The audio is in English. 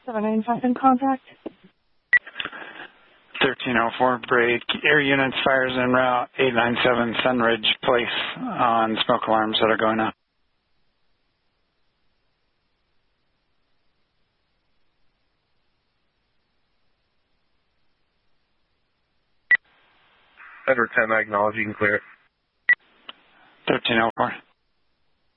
795 in contact. 1304, break. Air units, fires en route, 897 Sunridge Place on smoke alarms that are going on. Edward 10, I acknowledge you can clear it. 1304.